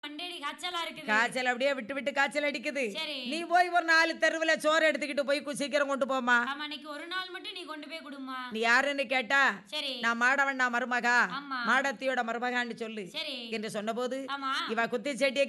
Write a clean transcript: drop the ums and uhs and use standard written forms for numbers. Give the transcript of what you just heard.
மண்டேடி காய்ச்சலா இருக்குது. காய்ச்சல் அப்படியே விட்டு விட்டு காய்ச்சல் அடிக்குது. சரி. நீ போய் ஒரு 4 தெருவுல சோறு எடுத்துக்கிட்டு போய் சீக்கிரம் கொண்டு போமா. ஆமா, இன்னைக்கு ஒரு நாள் மட்டும் நீ கொண்டு போய் குடும்மா. நீ யாருன்னு கேட்டா, சரி. நான் மாடவண்ணா மருமகா, ஆமா. மாடத்தியோட மருமகான்னு சொல்லு சரி. என்று சொன்னபோது, ஆமா. இவ குத்தி செட்டிய